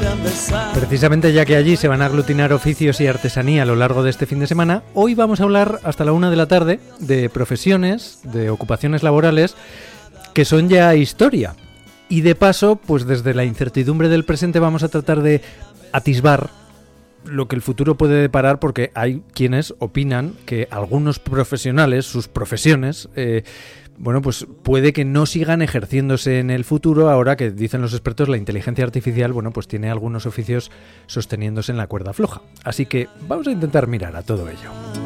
Precisamente ya que allí se van a aglutinar oficios y artesanía a lo largo de este fin de semana, hoy vamos a hablar hasta la 1 de la tarde de profesiones, de ocupaciones laborales que son ya historia. Y de paso, pues desde la incertidumbre del presente vamos a tratar de atisbar lo que el futuro puede deparar, porque hay quienes opinan que algunos profesionales, sus profesiones, pues puede que no sigan ejerciéndose en el futuro, ahora que, dicen los expertos, la inteligencia artificial, pues tiene algunos oficios sosteniéndose en la cuerda floja. Así que vamos a intentar mirar a todo ello.